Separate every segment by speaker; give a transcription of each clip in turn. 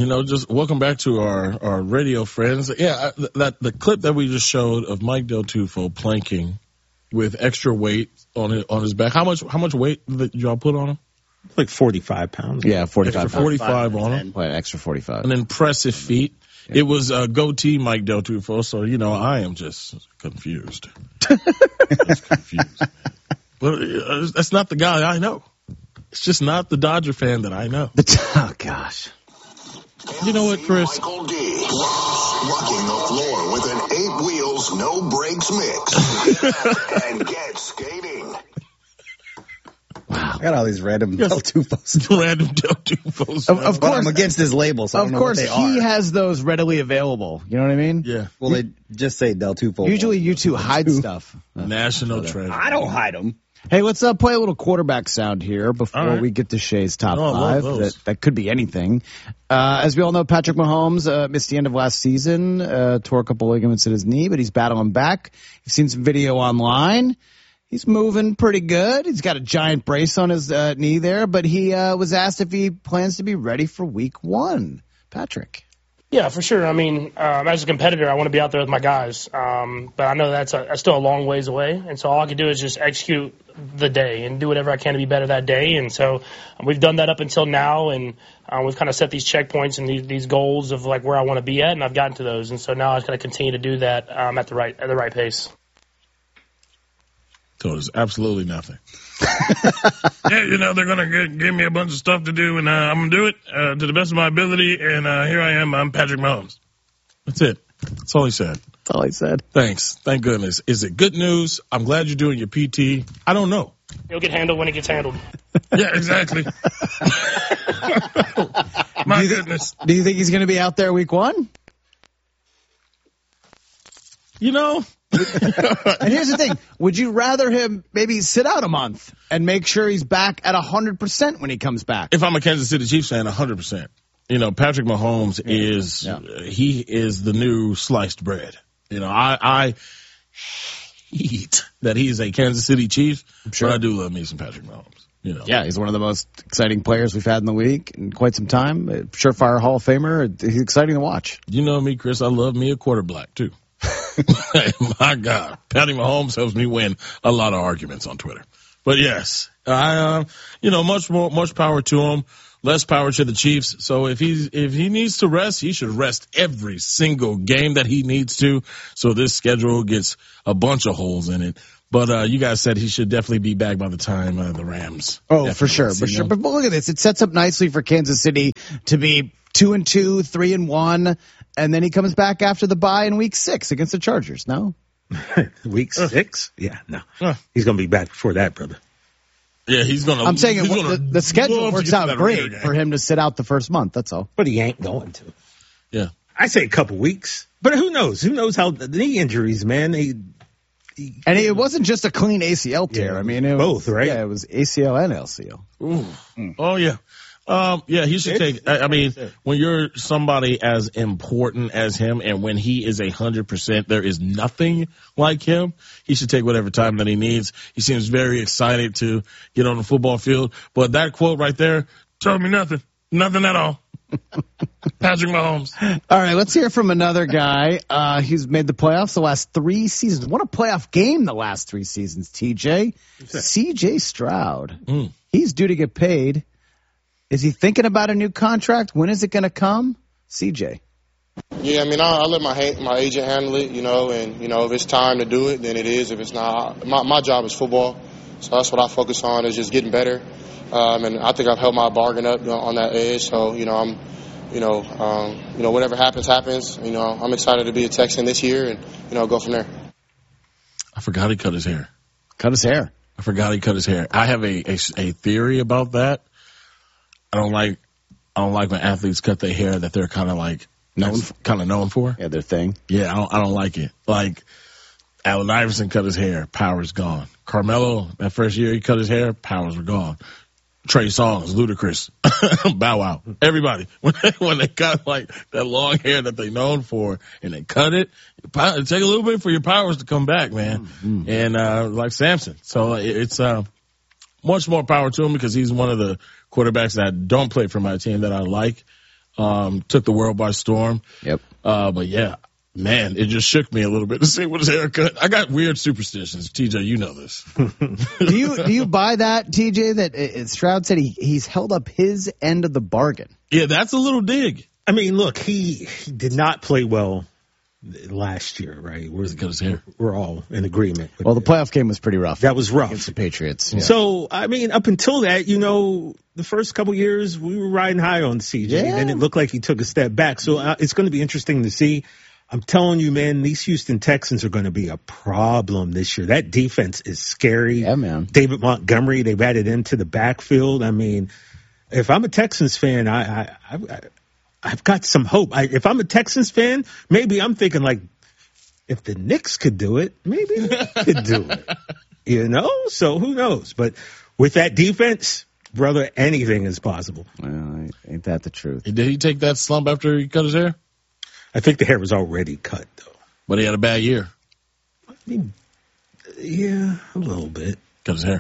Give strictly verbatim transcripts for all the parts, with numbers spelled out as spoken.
Speaker 1: You know, just welcome back to our, our radio friends. Yeah, that the clip that we just showed of Mike Del Tufo planking with extra weight on his, on his back. How much how much weight did y'all put on him?
Speaker 2: Like forty-five pounds.
Speaker 3: Yeah, forty-five.
Speaker 1: Extra forty-five on him.
Speaker 3: What, extra forty-five.
Speaker 1: An impressive feat. Yeah. It was uh, goatee Mike Del Tufo, so, you know, I am just confused. just confused. But uh, that's not the guy I know. It's just not the Dodger fan that I know.
Speaker 3: Oh, gosh.
Speaker 1: You know what, Chris?
Speaker 4: Michael D. Walking the floor with an eight wheels, no brakes mix. And get skating.
Speaker 5: Wow. I got all these random Del Tufos.
Speaker 1: Random Del Tufos.
Speaker 3: Of, of course.
Speaker 5: I'm against his label, so I don't know
Speaker 3: course,
Speaker 5: what they
Speaker 3: he
Speaker 5: are.
Speaker 3: has those readily available. You know what I mean?
Speaker 1: Yeah.
Speaker 5: Well, they just say Del Tufo.
Speaker 3: Usually you two hide stuff.
Speaker 1: National treasure.
Speaker 5: I don't hide them.
Speaker 3: Hey, let's uh, play a little quarterback sound here before
Speaker 1: right.
Speaker 3: we get to Shay's top
Speaker 1: Oh,
Speaker 3: five. That, that could be anything. Uh, as we all know, Patrick Mahomes uh, missed the end of last season, uh, tore a couple ligaments in his knee, but he's battling back. You've seen some video online. He's moving pretty good. He's got a giant brace on his uh, knee there, but he uh, was asked if he plans to be ready for week one. Patrick.
Speaker 6: Yeah, for sure. I mean, um, as a competitor, I want to be out there with my guys. Um, but I know that's, a, that's still a long ways away. And so all I can do is just execute the day and do whatever I can to be better that day. And so um, we've done that up until now. And uh, we've kind of set these checkpoints and these, these goals of like where I want to be at. And I've gotten to those. And so now I just got to continue to do that um, at the right at the right pace.
Speaker 1: So there's absolutely nothing. Yeah, you know, they're going to give me a bunch of stuff to do, and uh, I'm going to do it uh, to the best of my ability, and uh, here I am. I'm Patrick Mahomes. That's it. That's all he said.
Speaker 3: That's all he said.
Speaker 1: Thanks. Thank goodness. Is it good news? I'm glad you're doing your P T. I don't know.
Speaker 6: It'll get handled when it gets handled.
Speaker 1: Yeah, exactly. My
Speaker 3: do
Speaker 1: goodness.
Speaker 3: Think, do you think he's going to be out there week one?
Speaker 1: You know.
Speaker 3: And here's the thing. Would you rather him maybe sit out a month and make sure he's back at one hundred percent when he comes back?
Speaker 1: If I'm a Kansas City Chiefs fan, one hundred percent. You know, Patrick Mahomes yeah. is, yeah. Uh, he is the new sliced bread. You know, I, I hate that he's a Kansas City Chief, sure. but I do love me some Patrick Mahomes. You know.
Speaker 3: Yeah, he's one of the most exciting players we've had in the league in quite some time. Surefire Hall of Famer. He's exciting to watch.
Speaker 1: You know me, Chris. I love me a quarterback, too. My God, Patty Mahomes helps me win a lot of arguments on Twitter. But yes, I, uh, you know, much more, much power to him. Less power to the Chiefs. So if he's if he needs to rest, he should rest every single game that he needs to. So this schedule gets a bunch of holes in it. But uh, you guys said he should definitely be back by the time uh, the Rams.
Speaker 3: Oh, for sure, for sure. But look at this; it sets up nicely for Kansas City to be two and two, three and one. And then he comes back after the bye in week six against the Chargers, no?
Speaker 2: Week six? Yeah, no. Uh, he's going to be back before that, brother.
Speaker 1: Yeah, he's going to.
Speaker 3: I'm saying it, the, the schedule works out great for him to sit out the first month, that's all.
Speaker 2: But he ain't going to.
Speaker 1: Yeah.
Speaker 2: I say a couple weeks. But who knows? Who knows how the knee injuries, man. They,
Speaker 3: he, and it wasn't just a clean A C L tear.
Speaker 2: Yeah,
Speaker 3: I mean, it
Speaker 2: both,
Speaker 3: was,
Speaker 2: right?
Speaker 3: Yeah, it was A C L and L C L.
Speaker 1: Ooh. Mm. Oh, yeah. Um, yeah, he should take, I, I mean, when you're somebody as important as him and when he is a hundred percent, there is nothing like him. He should take whatever time that he needs. He seems very excited to get on the football field. But that quote right there told me nothing. Nothing at all. Patrick Mahomes.
Speaker 3: All right, let's hear from another guy. Uh, he's made the playoffs the last three seasons. Won a playoff game the last three seasons, T J. C J Stroud. Mm. He's due to get paid. Is he thinking about a new contract? When is it going to come? C J.
Speaker 7: Yeah, I mean, I, I let my my agent handle it, you know, and, you know, if it's time to do it, then it is. If it's not, my, my job is football, so that's what I focus on is just getting better. Um, and I think I've held my bargain up on that edge, so, you know, I'm, you know, um, you know, whatever happens, happens. You know, I'm excited to be a Texan this year and, you know, go from there.
Speaker 1: I forgot he cut his hair.
Speaker 3: Cut his hair.
Speaker 1: I forgot he cut his hair. I have a, a, a theory about that. I don't like I don't like when athletes cut their hair that they're kind of like known kind of known for.
Speaker 3: Yeah, their thing.
Speaker 1: Yeah, I don't I don't like it. Like Allen Iverson cut his hair, power's gone. Carmelo, that first year he cut his hair, powers were gone. Trey Songz, Ludacris, Bow Wow, everybody when they, when they got like that long hair that they known for and they cut it, it take a little bit for your powers to come back, man. Mm-hmm. And uh like Samson, so it, it's uh much more power to him because he's one of the quarterbacks that don't play for my team that I like. um, took the world by storm.
Speaker 3: Yep.
Speaker 1: Uh, but yeah, man, it just shook me a little bit to see what his haircut. I got weird superstitions. T J, you know this.
Speaker 3: do you do you buy that, T J? That uh, Stroud said he he's held up his end of the bargain.
Speaker 1: Yeah, that's a little dig.
Speaker 2: I mean, look, he, he did not play well last year, right? We're,
Speaker 1: Because hair.
Speaker 2: we're all in agreement. with
Speaker 3: Well, the
Speaker 2: that.
Speaker 3: playoff game was pretty rough.
Speaker 2: That was rough.
Speaker 3: Against the Patriots. Yeah.
Speaker 2: So, I mean, up until that, you know, the first couple years, we were riding high on C J,
Speaker 3: Yeah.
Speaker 2: and then it looked like he took a step back. So uh, it's going to be interesting to see. I'm telling you, man, these Houston Texans are going to be a problem this year. That defense is scary.
Speaker 3: Yeah, man.
Speaker 2: David Montgomery, they've added into the backfield. I mean, if I'm a Texans fan, I, I, I, I've got some hope. I, if I'm a Texans fan, maybe I'm thinking like, if the Knicks could do it, maybe we could do it. You know? So who knows? But with that defense, brother, anything is possible.
Speaker 3: Well, ain't that the truth?
Speaker 1: Did he take that slump after he cut his hair?
Speaker 2: I think the hair was already cut, though.
Speaker 1: But he had a bad year.
Speaker 2: I mean, yeah, a little bit.
Speaker 1: Cut his hair.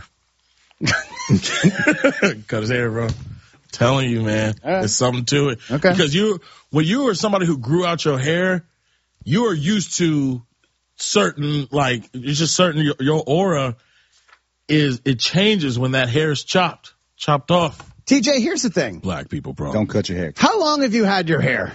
Speaker 1: Cut his hair, bro. Telling you, man,
Speaker 3: All right.
Speaker 1: there's something to it.
Speaker 3: Okay.
Speaker 1: Because you, when you are somebody who grew out your hair, you are used to certain, like, it's just certain, your, your aura is, it changes when that hair is chopped, chopped off.
Speaker 3: T J, here's the thing.
Speaker 1: Black people, bro.
Speaker 5: Don't cut your hair.
Speaker 3: How long have you had your hair?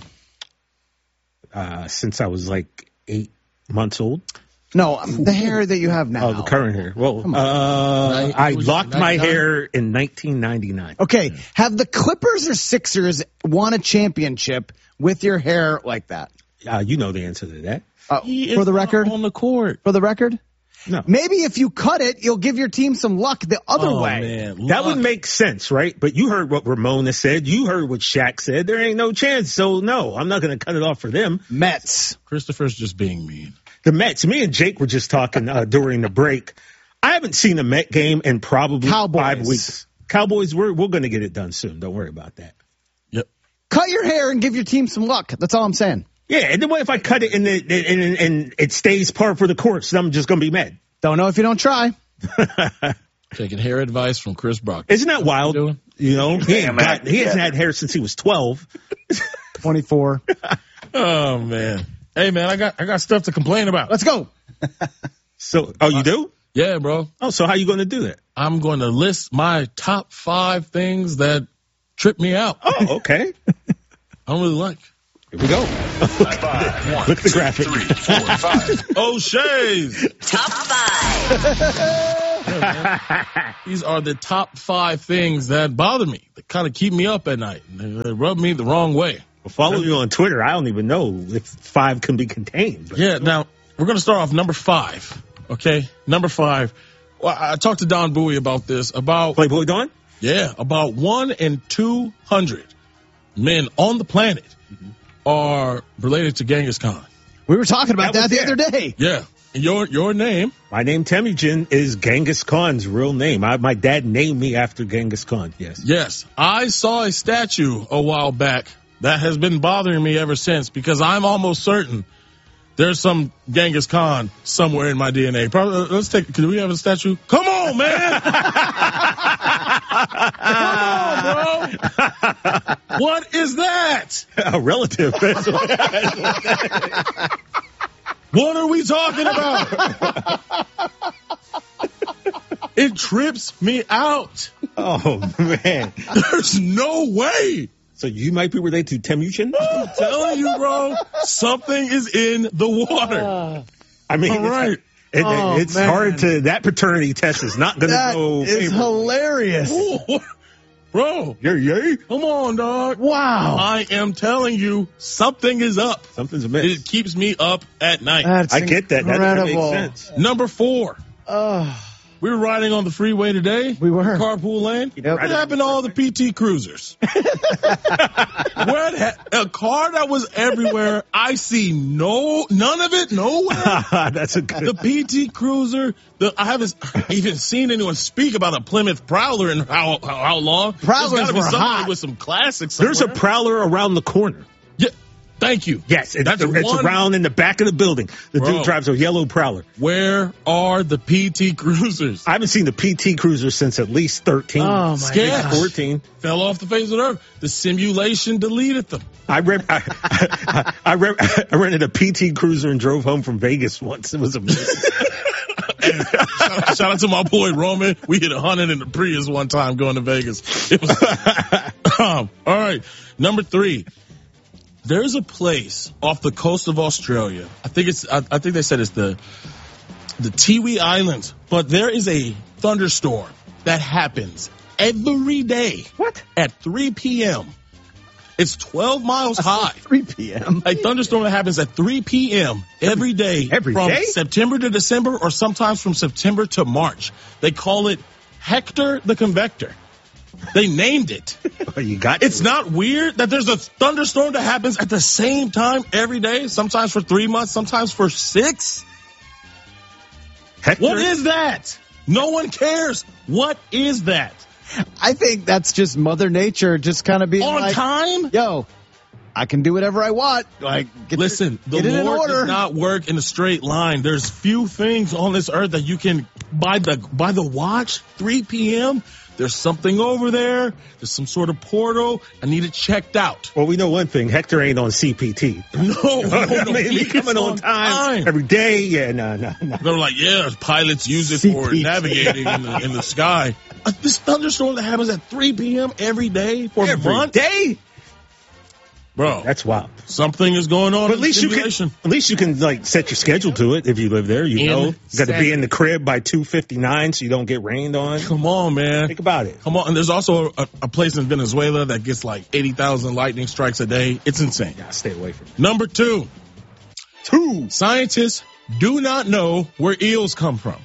Speaker 2: Uh, since I was like eight months old.
Speaker 3: No, um, the hair that you have now.
Speaker 2: Oh, the current hair. Well, uh, I locked my hair in nineteen ninety-nine.
Speaker 3: Okay, have the Clippers or Sixers won a championship with your hair like that?
Speaker 2: Uh, you know the answer to that.
Speaker 3: Uh,
Speaker 1: He
Speaker 3: for
Speaker 1: is
Speaker 3: the record?
Speaker 1: on the court.
Speaker 3: For the record?
Speaker 2: No.
Speaker 3: Maybe if you cut it, you'll give your team some luck the other
Speaker 1: Oh,
Speaker 3: way.
Speaker 1: man.
Speaker 2: That would
Speaker 1: Luck.
Speaker 2: make sense, right? But you heard what Ramona said. You heard what Shaq said. There ain't no chance. So, no, I'm not going to cut it off for them.
Speaker 3: Mets.
Speaker 1: Christopher's just being mean.
Speaker 2: The Mets, me and Jake were just talking uh, during the break. I haven't seen a Met game in probably
Speaker 3: Cowboys.
Speaker 2: five weeks. Cowboys, we're, we're going to get it done soon. Don't worry about that.
Speaker 1: Yep.
Speaker 3: Cut your hair and give your team some luck. That's all I'm saying.
Speaker 2: Yeah, and then what if I cut it and, it, and, and, and it stays par for the course? Then I'm just going to be mad.
Speaker 3: Don't know if you don't try.
Speaker 1: Taking hair advice from Chris Brock.
Speaker 2: Isn't that wild?
Speaker 1: doing?
Speaker 2: You know, he, ain't got, he hasn't had hair since he was twelve.
Speaker 3: twenty-four.
Speaker 1: Oh, man. Hey, man, I got I got stuff to complain about.
Speaker 3: Let's go.
Speaker 2: So, oh, you do?
Speaker 1: Yeah, bro.
Speaker 2: Oh, so how you going to do that?
Speaker 1: I'm going to list my top five things that trip me out.
Speaker 2: Oh, okay.
Speaker 1: I don't really like.
Speaker 2: Here we go.
Speaker 4: Five, one,
Speaker 2: Look at the
Speaker 4: two,
Speaker 2: graphic.
Speaker 4: three, four, five.
Speaker 1: O'Shea's.
Speaker 8: Top five.
Speaker 1: These are the top five things that bother me, that kind of keep me up at night. They, they rub me the wrong way.
Speaker 2: Well, follow you on Twitter. I don't even know if five can be contained. But
Speaker 1: Yeah, now, we're going to start off number five, okay? Number five. Well, I talked to Don Bowie about this, about,
Speaker 2: Playboy Dawn?
Speaker 1: yeah, about one in two hundred men on the planet are related to Genghis Khan.
Speaker 3: We were talking about
Speaker 2: That
Speaker 3: that,
Speaker 2: was
Speaker 3: the
Speaker 2: there.
Speaker 3: other day.
Speaker 1: Yeah. And your, your name,
Speaker 2: My name, Temujin, is Genghis Khan's real name. I, my dad named me after Genghis Khan. Yes.
Speaker 1: yes, I saw a statue a while back that has been bothering me ever since because I'm almost certain there's some Genghis Khan somewhere in my D N A. Probably, uh, let's take, can we have a statue? Come on, man. Come on, bro. What is that?
Speaker 2: A relative.
Speaker 1: What are we talking about? It trips me out.
Speaker 2: Oh, man.
Speaker 1: There's no way.
Speaker 2: So you might be related to Temujin?
Speaker 1: I'm telling you, bro, something is in the water.
Speaker 2: I mean,
Speaker 1: All right.
Speaker 2: it, it,
Speaker 3: Oh,
Speaker 2: it's
Speaker 3: man.
Speaker 2: hard to, that paternity test is not going to
Speaker 3: That
Speaker 2: go.
Speaker 3: is
Speaker 2: favorable.
Speaker 3: hilarious.
Speaker 1: Bro,
Speaker 2: Yay, yay.
Speaker 1: come on, dog.
Speaker 3: Wow.
Speaker 1: I am telling you, something is up.
Speaker 2: Something's amiss.
Speaker 1: It keeps me up at night.
Speaker 3: That's
Speaker 2: I get that. That doesn't make
Speaker 3: incredible.
Speaker 2: sense.
Speaker 1: Number four.
Speaker 3: Oh,
Speaker 1: We were riding on the freeway today.
Speaker 3: We were.
Speaker 1: Carpool lane.
Speaker 3: Yep.
Speaker 1: What happened to all the P T Cruisers? What ha- a car that was everywhere. I see no, none of it, nowhere.
Speaker 2: That's a good.
Speaker 1: The P T Cruiser. The, I haven't even seen anyone speak about a Plymouth Prowler in how how, how long.
Speaker 3: Prowlers
Speaker 1: There's gotta be
Speaker 3: were
Speaker 1: somebody
Speaker 3: hot.
Speaker 1: with some classics.
Speaker 2: There's a
Speaker 1: somewhere.
Speaker 2: prowler around the corner.
Speaker 1: Yeah. Thank you.
Speaker 2: Yes, it's,
Speaker 1: That's
Speaker 2: the, it's
Speaker 1: one-
Speaker 2: around in the back of the building. The
Speaker 1: Bro.
Speaker 2: dude drives a yellow Prowler.
Speaker 1: Where are the P T Cruisers?
Speaker 2: I haven't seen the P T Cruiser since at least thirteen.
Speaker 3: Oh, my
Speaker 1: Scared.
Speaker 3: gosh.
Speaker 2: fourteen.
Speaker 1: Fell off the face of the earth. The simulation deleted them.
Speaker 2: I, rep, I, I, I, rep, I rented a P T Cruiser and drove home from Vegas once. It was amazing.
Speaker 1: And shout, shout out to my boy Roman. We hit a hundred in the Prius one time going to Vegas. It was, um, all right, number three. There's a place off the coast of Australia. I think it's. I, I think they said it's the the Tiwi Islands. But there is a thunderstorm that happens every day.
Speaker 2: What?
Speaker 1: At three p.m. It's twelve miles high.
Speaker 3: three p.m.
Speaker 1: A thunderstorm that happens at three p.m. every day
Speaker 2: Every
Speaker 1: from
Speaker 2: day?
Speaker 1: September to December or sometimes from September to March. They call it Hector the Convector. They named it.
Speaker 2: Oh, you got
Speaker 1: It's
Speaker 2: to.
Speaker 1: not weird that there's a thunderstorm that happens at the same time every day, sometimes for three months, sometimes for six.
Speaker 2: Hector?
Speaker 1: What is that? No one cares. What is that?
Speaker 3: I think that's just Mother Nature just kind of being
Speaker 1: On
Speaker 3: like,
Speaker 1: time?
Speaker 3: yo, I can do whatever I want. Like, get
Speaker 1: Listen,
Speaker 3: the,
Speaker 1: the
Speaker 3: get it in
Speaker 1: Lord
Speaker 3: order.
Speaker 1: does not work in a straight line. There's few things on this earth that you can, by the by the watch, three p.m., there's something over there. There's some sort of portal. I need it checked out.
Speaker 2: Well, we know one thing. Hector ain't on C P T.
Speaker 1: No, no, no,
Speaker 2: I mean, he
Speaker 1: it's
Speaker 2: coming on time, every day. Yeah, no, no, no.
Speaker 1: They're like, yeah, pilots use it for
Speaker 3: C P T.
Speaker 1: navigating in the, in the sky. Uh, this thunderstorm that happens at three p.m. every day for
Speaker 2: Every
Speaker 1: months?
Speaker 2: day?
Speaker 1: Bro,
Speaker 2: That's wild.
Speaker 1: something is going on
Speaker 2: But
Speaker 1: in
Speaker 2: at least
Speaker 1: the
Speaker 2: you can,
Speaker 1: simulation.
Speaker 2: at least you can like set your schedule to it if you live there. You know, you got to be in the crib by two fifty-nine so you don't get rained on.
Speaker 1: Come on, man.
Speaker 2: Think about it.
Speaker 1: Come on. And there's also a, a place in Venezuela that gets like eighty thousand lightning strikes a day. It's insane.
Speaker 2: Nah, stay away from it.
Speaker 1: Number two,
Speaker 2: Two.
Speaker 1: scientists do not know where eels come from.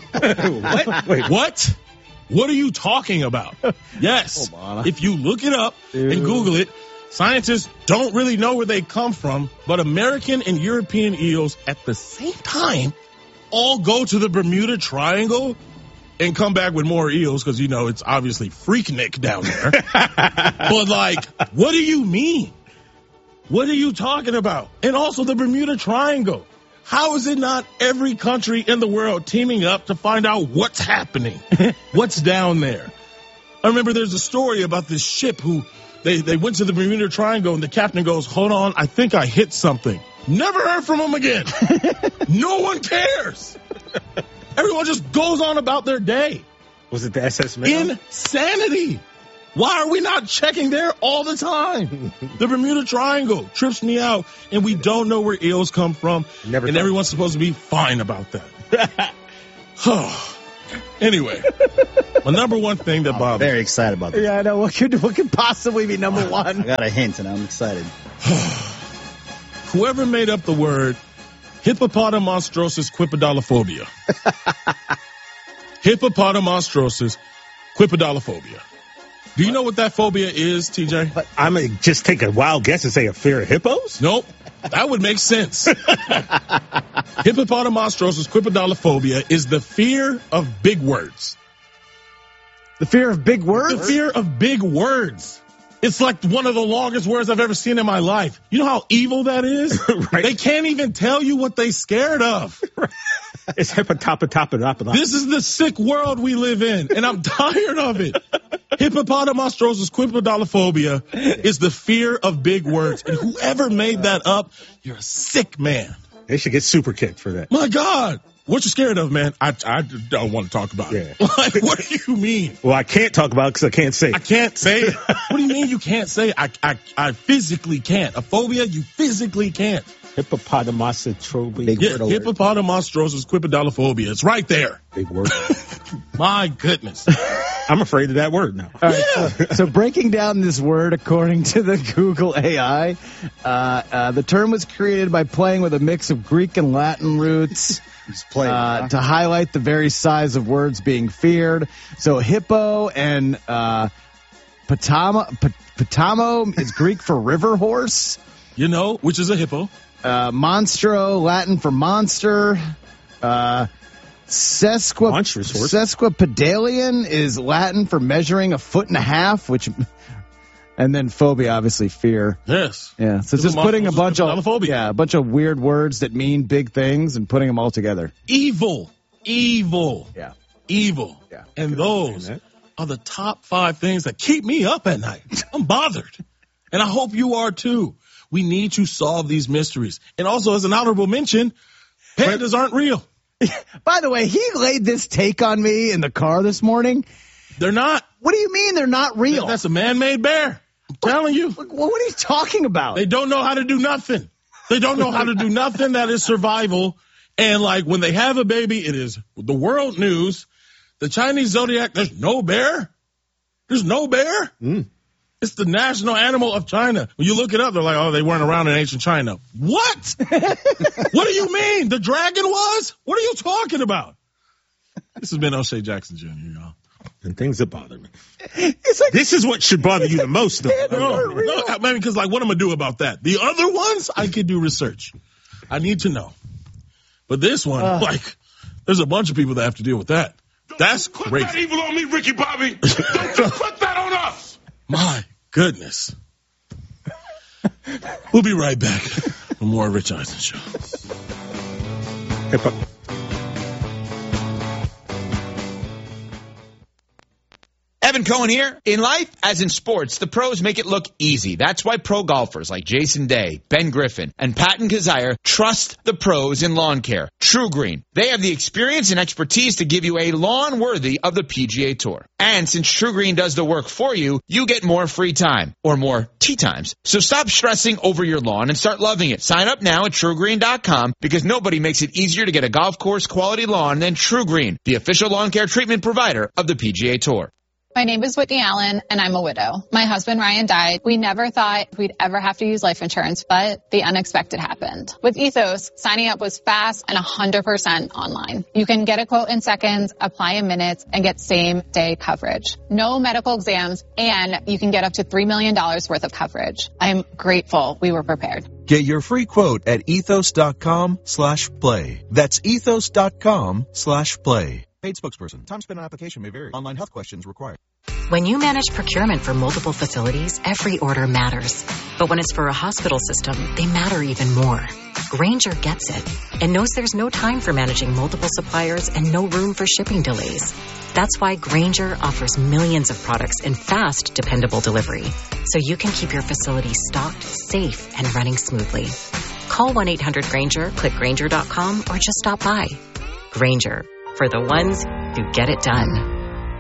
Speaker 2: What? Wait,
Speaker 1: What? What are you talking about? Yes.
Speaker 3: Hold on.
Speaker 1: If you look it up and Google it, scientists don't really know where they come from, but American and European eels at the same time all go to the Bermuda Triangle and come back with more eels because, you know, it's obviously Freaknik down there. But, like, what do you mean? What are you talking about? And also the Bermuda Triangle. How is it not every country in the world teaming up to find out what's happening? What's down there? I remember there's a story about this ship who they, they went to the Bermuda Triangle and the captain goes, hold on, I think I hit something. Never heard from him again. No one cares. Everyone just goes on about their day.
Speaker 2: was it the S S Minnow?
Speaker 1: Insanity. Why are we not checking there all the time? The Bermuda Triangle trips me out, and we don't know where eels come from,
Speaker 2: Never
Speaker 1: and
Speaker 2: thought-
Speaker 1: everyone's supposed to be fine about that. Anyway, my number one thing that
Speaker 5: I'm
Speaker 1: bothers
Speaker 5: very excited about this.
Speaker 3: Yeah, I know. What could what could possibly be number
Speaker 5: I
Speaker 3: one?
Speaker 5: got a hint and I'm excited.
Speaker 1: whoever made up the word hippopotamonstrosis quipedalophobia. Hippopotamonstrosis quipedalophobia. Do you know what that phobia is, T J?
Speaker 2: But I'm gonna just take a wild guess and say a fear of hippos.
Speaker 1: Nope. That would make sense. Hippopotamonstrosis quipedalophobia is the fear of big words.
Speaker 3: The fear of big words.
Speaker 1: The fear of big words. It's like one of the longest words I've ever seen in my life. You know how evil that is?
Speaker 2: Right.
Speaker 1: They can't even tell you what they scared of.
Speaker 2: It's hippotopotopotopotop.
Speaker 1: This is the sick world we live in, and I'm tired of it. Hippopotamonstrosis quipedalophobia is the fear of big words. And whoever made that up, you're a sick man.
Speaker 2: They should get super kicked for that.
Speaker 1: My God. What you scared of, man? I, I don't want to talk about it.
Speaker 2: Yeah.
Speaker 1: Like, what do you mean?
Speaker 2: Well, I can't talk about it because I can't say
Speaker 1: I
Speaker 2: it.
Speaker 1: can't say it. What do you mean you can't say it? I, I, I physically can't. A phobia, you physically can't.
Speaker 2: Hippopotamositropia.
Speaker 5: Big
Speaker 1: Yeah,
Speaker 5: word alert.
Speaker 1: hippopotamonstrosis quipedalophobia. It's right there.
Speaker 2: Big word.
Speaker 1: My goodness.
Speaker 2: I'm afraid of that word now.
Speaker 3: All right, so, so breaking down this word according to the Google A I, uh, uh, the term was created by playing with a mix of Greek and Latin roots
Speaker 5: Just play it,
Speaker 3: uh,
Speaker 5: huh?
Speaker 3: to highlight the very size of words being feared. So hippo and uh, potamo, p- potamo is Greek for river horse.
Speaker 1: You know, which is a hippo.
Speaker 3: Uh, monstro, Latin for monster. Uh, sesqui-
Speaker 2: Monstrous horse.
Speaker 3: Sesquipedalian is Latin for measuring a foot and a half, which And then phobia, obviously fear.
Speaker 1: Yes.
Speaker 3: Yeah. So it's just putting a bunch of yeah, a bunch of weird words that mean big things and putting them all together.
Speaker 1: Evil. Evil.
Speaker 3: Yeah.
Speaker 1: Evil.
Speaker 3: Yeah.
Speaker 1: And those are the top five things that keep me up at night. I'm bothered. And I hope you are too. We need to solve these mysteries. And also, as an honorable mention, pandas aren't real.
Speaker 3: By the way, he laid this take on me in the car this morning.
Speaker 1: They're not.
Speaker 3: What do you mean they're not real?
Speaker 1: That's a man-made bear. I'm telling you.
Speaker 3: What, what are you talking about?
Speaker 1: They don't know how to do nothing. They don't know how to do nothing that is survival. And, like, when they have a baby, it is the world news. The Chinese zodiac, there's no bear. There's no bear.
Speaker 2: Mm.
Speaker 1: It's the national animal of China. When you look it up, they're like, oh, they weren't around in ancient China. What? What do you mean? The dragon was? What are you talking about? This has been O'Shea Jackson Junior, y'all.
Speaker 2: And things that bother me. It's like, this is what should bother you the most, though.
Speaker 1: No, no, I mean, because, like, what am I going to do about that? The other ones, I could do research. I need to know. But this one, uh, like, there's a bunch of people that have to deal with that. That's
Speaker 9: put
Speaker 1: crazy.
Speaker 9: Put that evil on me, Ricky Bobby. Don't you put that on us.
Speaker 1: My goodness. We'll be right back for more Rich Eisen Show.
Speaker 2: Hey, Pop.
Speaker 10: Evan Cohen here. In life, as in sports, the pros make it look easy. That's why pro golfers like Jason Day, Ben Griffin, and Patton Kazire trust the pros in lawn care. True Green. They have the experience and expertise to give you a lawn worthy of the P G A Tour. And since True Green does the work for you, you get more free time, or more tee times. So stop stressing over your lawn and start loving it. Sign up now at true green dot com because nobody makes it easier to get a golf course quality lawn than True Green, the official lawn care treatment provider of the P G A Tour.
Speaker 11: My name is Whitney Allen, and I'm a widow. My husband, Ryan, died. We never thought we'd ever have to use life insurance, but the unexpected happened. With Ethos, signing up was fast and one hundred percent online. You can get a quote in seconds, apply in minutes, and get same-day coverage. No medical exams, and you can get up to three million dollars worth of coverage. I'm grateful we were prepared.
Speaker 12: Get your free quote at ethos.com slash play. That's ethos.com slash play. Paid spokesperson. Time spent on application may vary. Online health questions required.
Speaker 13: When you manage procurement for multiple facilities, every order matters. But when it's for a hospital system, they matter even more. Grainger gets it and knows there's no time for managing multiple suppliers and no room for shipping delays. That's why Grainger offers millions of products in fast, dependable delivery, so you can keep your facility stocked, safe, and running smoothly. Call one eight hundred Grainger, click Grainger dot com, or just stop by. Grainger, for the ones who get it done.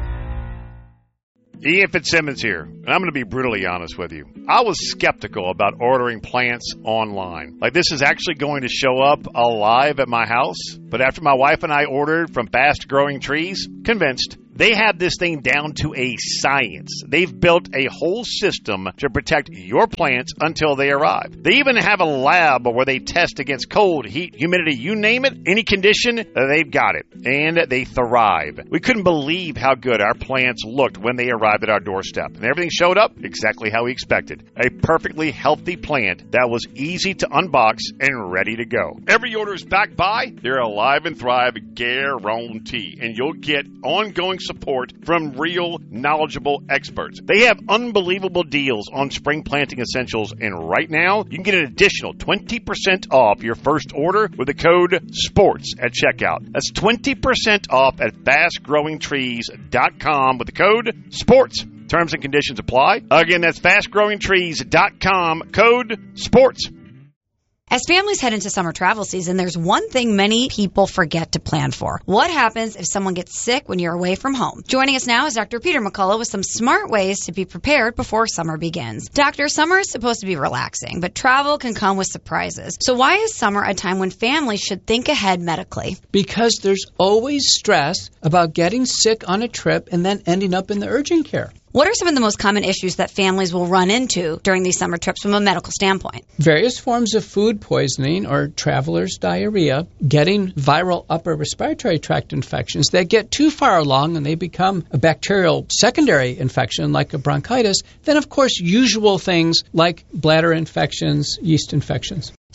Speaker 14: Ian Fitzsimmons here, and I'm going to be brutally honest with you. I was skeptical about ordering plants online. Like, this is actually going to show up alive at my house. But after my wife and I ordered from Fast Growing Trees, convinced. They have this thing down to a science. They've built a whole system to protect your plants until they arrive. They even have a lab where they test against cold, heat, humidity, you name it, any condition, they've got it. And they thrive. We couldn't believe how good our plants looked when they arrived at our doorstep. And everything showed up exactly how we expected. A perfectly healthy plant that was easy to unbox and ready to go. Every order is backed by their Alive and Thrive guarantee. And you'll get ongoing support from real, knowledgeable experts. They have unbelievable deals on spring planting essentials, and right now, you can get an additional twenty percent off your first order with the code SPORTS at checkout. That's twenty percent off at fast growing trees dot com with the code SPORTS. Terms and conditions apply. Again, that's fast growing trees dot com, code SPORTS.
Speaker 15: As families head into summer travel season, there's one thing many people forget to plan for. What happens if someone gets sick when you're away from home? Joining us now is Doctor Peter McCullough with some smart ways to be prepared before summer begins. Doctor, summer is supposed to be relaxing, but travel can come with surprises. So why is summer a time when families should think ahead medically?
Speaker 16: Because there's always stress about getting sick on a trip and then ending up in the urgent care.
Speaker 15: What are some of the most common issues that families will run into during these summer trips from a medical standpoint?
Speaker 16: Various forms of food poisoning or traveler's diarrhea, getting viral upper respiratory tract infections that get too far along and they become a bacterial secondary infection like a bronchitis. Then, of course, usual things like bladder infections, yeast infections.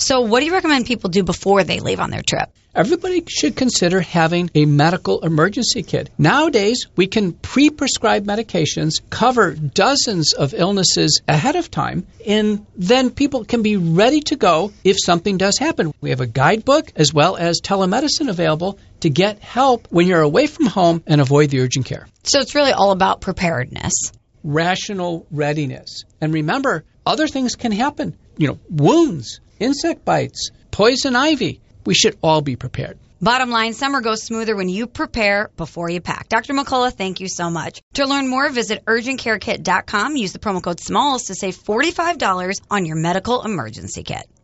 Speaker 15: So what do you recommend people do before they leave on their trip?
Speaker 16: Everybody should consider having a medical emergency kit. Nowadays, we can pre-prescribe medications, cover dozens of illnesses ahead of time, and then people can be ready to go if something does happen. We have a guidebook as well as telemedicine available to get help when you're away from home and avoid the urgent care.
Speaker 15: So it's really all about preparedness.
Speaker 16: Rational readiness. And remember, other things can happen. You know, wounds, insect bites, poison ivy. We should all be prepared.
Speaker 15: Bottom line, summer goes smoother when you prepare before you pack. Doctor McCullough, thank you so much. To learn more, visit urgent care kit dot com. Use the promo code SMALLS to save forty-five dollars on your medical emergency kit.